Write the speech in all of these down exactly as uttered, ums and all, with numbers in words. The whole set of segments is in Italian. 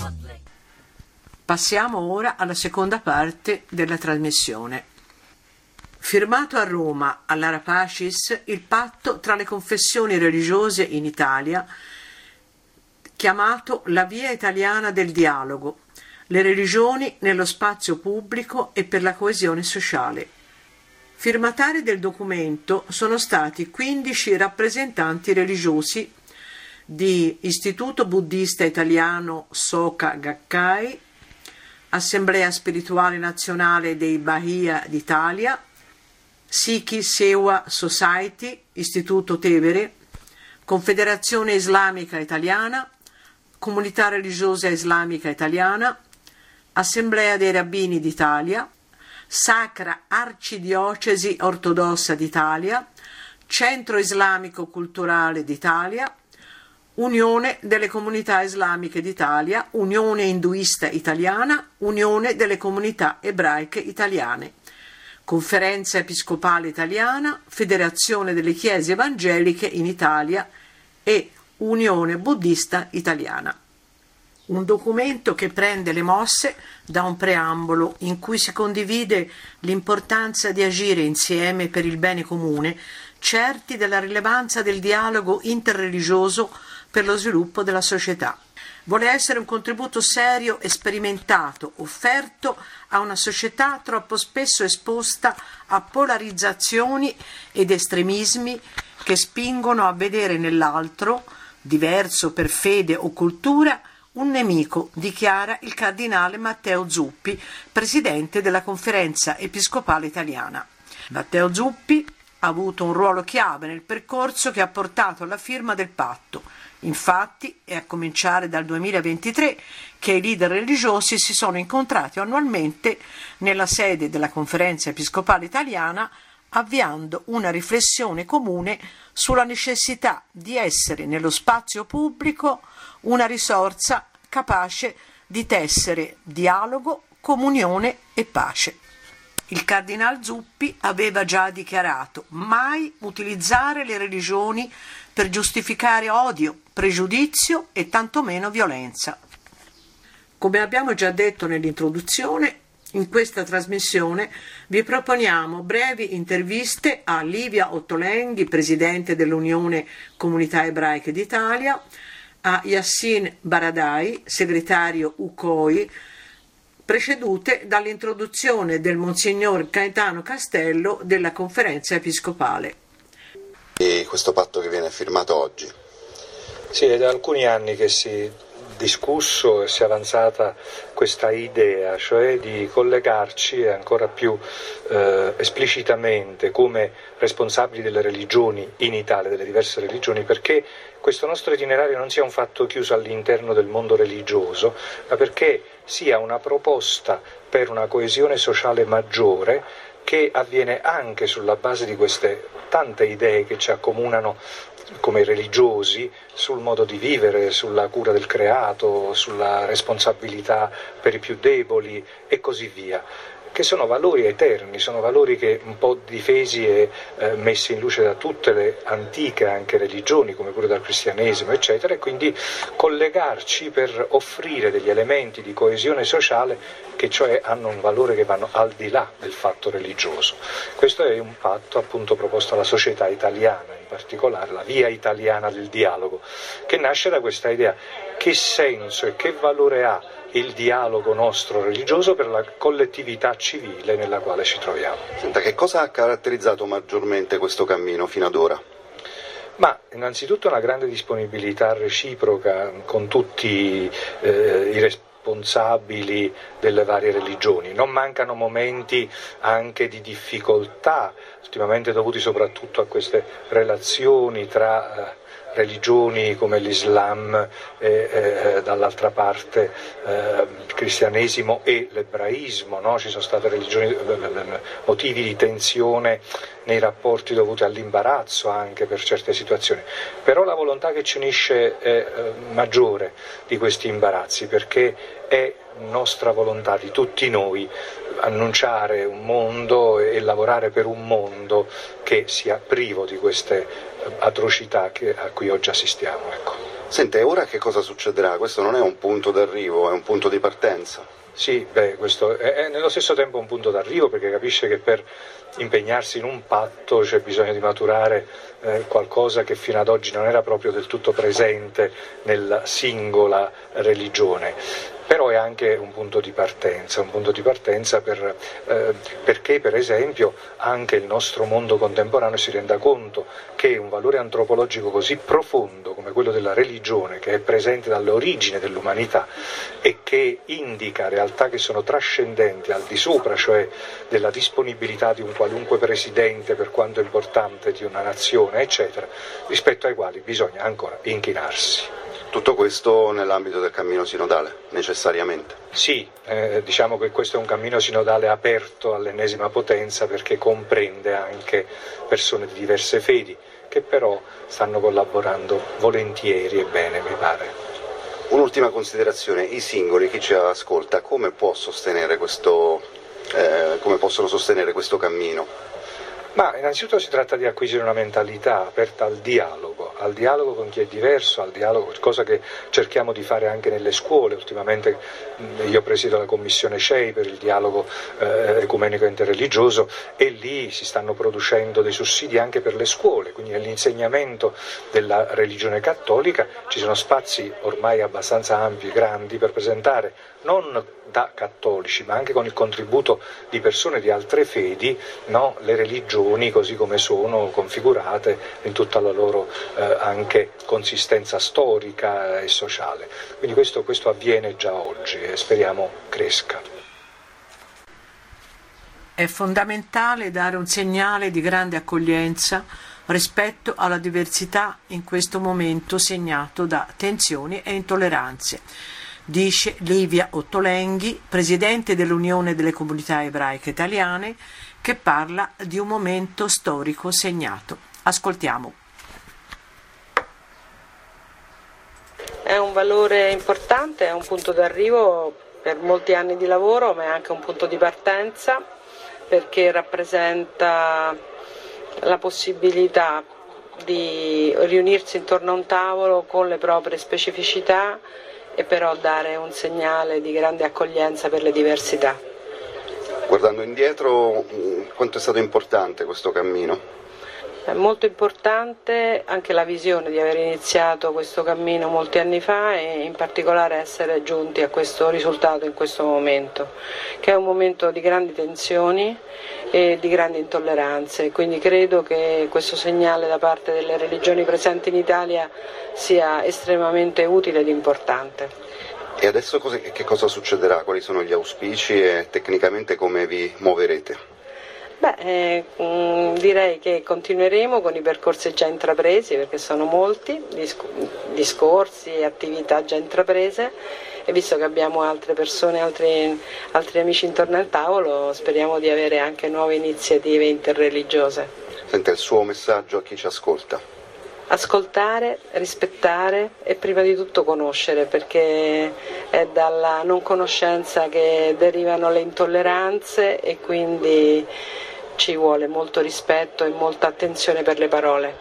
Passiamo ora alla seconda parte della trasmissione. Firmato a Roma all'Arapacis il patto tra le confessioni religiose in Italia, chiamato la Via Italiana del Dialogo, le religioni nello spazio pubblico e per la coesione sociale. Firmatari del documento sono stati quindici rappresentanti religiosi di Istituto Buddista Italiano Soka Gakkai, Assemblea Spirituale Nazionale dei Bahia d'Italia, Sikhi Sewa Society, Istituto Tevere, Confederazione Islamica Italiana, Comunità Religiosa Islamica Italiana, Assemblea dei Rabbini d'Italia, Sacra Arcidiocesi Ortodossa d'Italia, Centro Islamico Culturale d'Italia, Unione delle Comunità Islamiche d'Italia, Unione Induista Italiana, Unione delle Comunità Ebraiche Italiane, Conferenza Episcopale Italiana, Federazione delle Chiese Evangeliche in Italia e Unione Buddista Italiana. Un documento che prende le mosse da un preambolo in cui si condivide l'importanza di agire insieme per il bene comune, certi della rilevanza del dialogo interreligioso per lo sviluppo della società. Vuole essere un contributo serio e sperimentato, offerto a una società troppo spesso esposta a polarizzazioni ed estremismi che spingono a vedere nell'altro, diverso per fede o cultura, un nemico, dichiara il cardinale Matteo Zuppi, presidente della Conferenza Episcopale Italiana. Matteo Zuppi ha avuto un ruolo chiave nel percorso che ha portato alla firma del patto. Infatti, è a cominciare dal duemilaventitré che i leader religiosi si sono incontrati annualmente nella sede della Conferenza Episcopale Italiana, avviando una riflessione comune sulla necessità di essere nello spazio pubblico una risorsa capace di tessere dialogo, comunione e pace. Il cardinal Zuppi aveva già dichiarato: mai utilizzare le religioni per giustificare odio, pregiudizio e tantomeno violenza. Come abbiamo già detto nell'introduzione, in questa trasmissione vi proponiamo brevi interviste a Livia Ottolenghi, presidente dell'Unione Comunità Ebraiche d'Italia, a Yassin Baradai, segretario U C O I, precedute dall'introduzione del Monsignor Gaetano Castello della Conferenza Episcopale. E questo patto che viene firmato oggi? Sì, è da alcuni anni che si discusso e si è avanzata questa idea, cioè di collegarci ancora più eh, esplicitamente come responsabili delle religioni in Italia, delle diverse religioni, perché questo nostro itinerario non sia un fatto chiuso all'interno del mondo religioso, ma perché sia una proposta per una coesione sociale maggiore che avviene anche sulla base di queste tante idee che ci accomunano come religiosi sul modo di vivere, sulla cura del creato, sulla responsabilità per i più deboli e così via, che sono valori eterni, sono valori che un po' difesi e eh, messi in luce da tutte le antiche anche religioni, come pure dal cristianesimo, eccetera, e quindi collegarci per offrire degli elementi di coesione sociale che cioè hanno un valore che vanno al di là del fatto religioso. Questo è un patto appunto proposto alla società italiana, in particolare la Via Italiana del Dialogo, che nasce da questa idea: che senso e che valore ha il dialogo nostro religioso per la collettività civile nella quale ci troviamo. Senta, che cosa ha caratterizzato maggiormente questo cammino fino ad ora? Ma innanzitutto una grande disponibilità reciproca con tutti eh, i responsabili delle varie religioni. Non mancano momenti anche di difficoltà, ultimamente dovuti soprattutto a queste relazioni tra eh, religioni come l'Islam e eh, dall'altra parte eh, il cristianesimo e l'ebraismo, no? Ci sono state religioni, motivi di tensione nei rapporti dovuti all'imbarazzo anche per certe situazioni, però la volontà che ci unisce è eh, maggiore di questi imbarazzi, perché è nostra volontà di tutti noi annunciare un mondo e lavorare per un mondo che sia privo di queste atrocità che, a cui oggi assistiamo. Ecco. Sente, ora che cosa succederà? Questo non è un punto d'arrivo, è un punto di partenza. Sì, beh, questo è, è nello stesso tempo un punto d'arrivo, perché capisce che per impegnarsi in un patto c'è bisogno di maturare eh, qualcosa che fino ad oggi non era proprio del tutto presente nella singola religione. Però è anche un punto di partenza, un punto di partenza per, eh, perché per esempio anche il nostro mondo contemporaneo si renda conto che un valore antropologico così profondo come quello della religione, che è presente dalle origini dell'umanità e che indica realtà che sono trascendenti al di sopra, cioè della disponibilità di un qualunque presidente, per quanto importante, di una nazione, eccetera, rispetto ai quali bisogna ancora inchinarsi. Tutto questo nell'ambito del cammino sinodale, necessariamente. Sì, eh, diciamo che questo è un cammino sinodale aperto all'ennesima potenza, perché comprende anche persone di diverse fedi, che però stanno collaborando volentieri e bene, mi pare. Un'ultima considerazione, i singoli, chi ci ascolta, come può sostenere questo, eh, come possono sostenere questo cammino? Ma innanzitutto si tratta di acquisire una mentalità aperta al dialogo, al dialogo con chi è diverso, al dialogo, cosa che cerchiamo di fare anche nelle scuole. Ultimamente io presiedo la commissione C E I per il dialogo eh, ecumenico interreligioso, e lì si stanno producendo dei sussidi anche per le scuole, quindi nell'insegnamento della religione cattolica ci sono spazi ormai abbastanza ampi e grandi per presentare, non da cattolici ma anche con il contributo di persone di altre fedi, no, le religioni così come sono configurate in tutta la loro eh, anche consistenza storica e sociale. Quindi questo, questo avviene già oggi e speriamo cresca. È fondamentale dare un segnale di grande accoglienza rispetto alla diversità in questo momento segnato da tensioni e intolleranze, dice Livia Ottolenghi, presidente dell'Unione delle Comunità Ebraiche Italiane, che parla di un momento storico segnato. Ascoltiamo. È un valore importante, è un punto d'arrivo per molti anni di lavoro, ma è anche un punto di partenza, perché rappresenta la possibilità di riunirsi intorno a un tavolo con le proprie specificità e però dare un segnale di grande accoglienza per le diversità. Guardando indietro, quanto è stato importante questo cammino? È molto importante anche la visione di aver iniziato questo cammino molti anni fa e in particolare essere giunti a questo risultato in questo momento, che è un momento di grandi tensioni e di grandi intolleranze, quindi credo che questo segnale da parte delle religioni presenti in Italia sia estremamente utile ed importante. E adesso cosa, che cosa succederà? Quali sono gli auspici e tecnicamente come vi muoverete? Beh, eh, mh, direi che continueremo con i percorsi già intrapresi, perché sono molti, disc- discorsi e attività già intraprese, e visto che abbiamo altre persone, altri, altri amici intorno al tavolo, speriamo di avere anche nuove iniziative interreligiose. Senta, il suo messaggio a chi ci ascolta? Ascoltare, rispettare e prima di tutto conoscere, perché è dalla non conoscenza che derivano le intolleranze e quindi ci vuole molto rispetto e molta attenzione per le parole.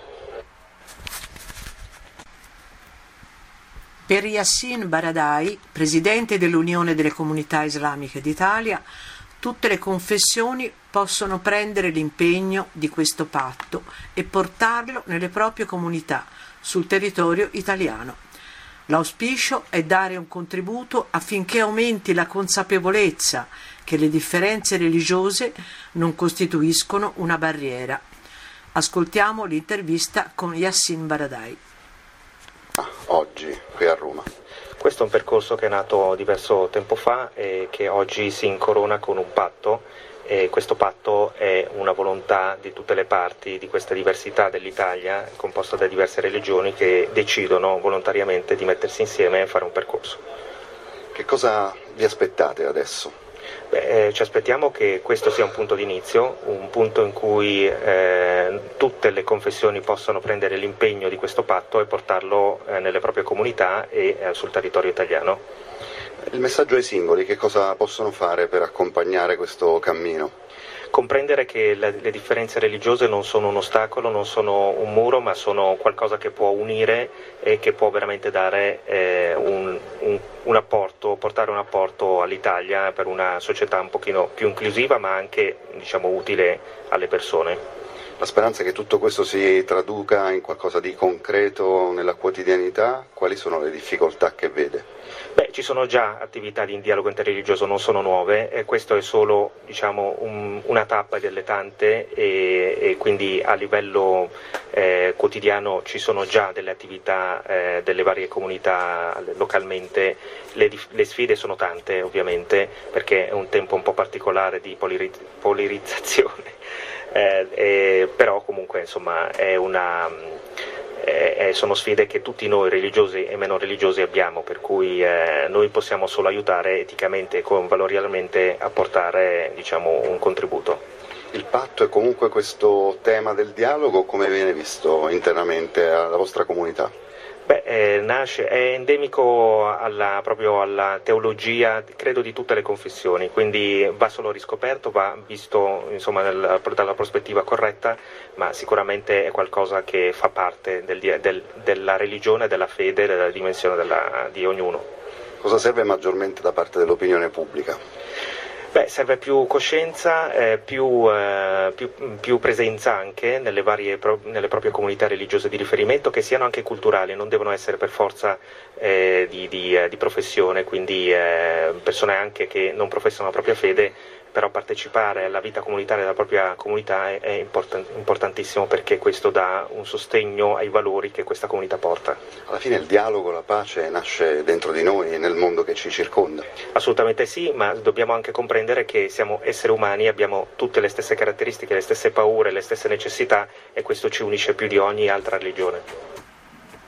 Per Yassin Baradai, presidente dell'Unione delle Comunità Islamiche d'Italia, tutte le confessioni possono prendere l'impegno di questo patto e portarlo nelle proprie comunità sul territorio italiano. L'auspicio è dare un contributo affinché aumenti la consapevolezza che le differenze religiose non costituiscono una barriera. Ascoltiamo l'intervista con Yassin Baradai. Ah, oggi qui a Roma. Questo è un percorso che è nato diverso tempo fa e che oggi si incorona con un patto, e questo patto è una volontà di tutte le parti di questa diversità dell'Italia, composta da diverse religioni, che decidono volontariamente di mettersi insieme e fare un percorso. Che cosa vi aspettate adesso? Beh, eh, ci aspettiamo che questo sia un punto di inizio, un punto in cui eh, tutte le confessioni possano prendere l'impegno di questo patto e portarlo eh, nelle proprie comunità e eh, sul territorio italiano. Il messaggio ai singoli, che cosa possono fare per accompagnare questo cammino? comprendere che le, le differenze religiose non sono un ostacolo, non sono un muro, ma sono qualcosa che può unire e che può veramente dare eh, un, un, un apporto, portare un apporto all'Italia per una società un pochino più inclusiva, ma anche, diciamo, utile alle persone. La speranza è che tutto questo si traduca in qualcosa di concreto nella quotidianità. Quali sono le difficoltà che vede? Beh, ci sono già attività di dialogo interreligioso, non sono nuove, e questo è solo, diciamo, un, una tappa delle tante, e, e quindi a livello eh, quotidiano ci sono già delle attività eh, delle varie comunità localmente. Le, le sfide sono tante, ovviamente, perché è un tempo un po' particolare di polariz- polarizzazione. Eh, eh, però comunque, insomma, è una, eh, sono sfide che tutti noi, religiosi e meno religiosi, abbiamo, per cui eh, noi possiamo solo aiutare eticamente e valorialmente a portare, diciamo, un contributo. Il patto e comunque questo tema del dialogo come viene visto internamente alla vostra comunità? Beh, eh, nasce, è endemico alla, proprio alla teologia, credo, di tutte le confessioni, quindi va solo riscoperto, va visto, insomma, nel, dalla prospettiva corretta, ma sicuramente è qualcosa che fa parte del, del, della religione, della fede, della dimensione della, di ognuno. Cosa serve maggiormente da parte dell'opinione pubblica? Beh, serve più coscienza, eh, più, eh, più, più presenza anche nelle, varie, pro, nelle proprie comunità religiose di riferimento, che siano anche culturali, non devono essere per forza eh, di, di, eh, di professione, quindi eh, persone anche che non professano la propria fede, però partecipare alla vita comunitaria della propria comunità è, è important, importantissimo, perché questo dà un sostegno ai valori che questa comunità porta. Alla fine il dialogo, la pace nasce dentro di noi e nel mondo che ci circonda. Assolutamente sì, ma dobbiamo anche comprendere che siamo esseri umani, abbiamo tutte le stesse caratteristiche, le stesse paure, le stesse necessità, e questo ci unisce più di ogni altra religione.